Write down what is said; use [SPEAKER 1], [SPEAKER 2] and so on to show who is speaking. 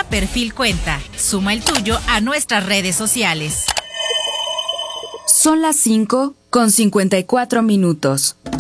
[SPEAKER 1] Recuerda Perfil Cuenta. Suma el tuyo a nuestras redes sociales.
[SPEAKER 2] Son las 5:54.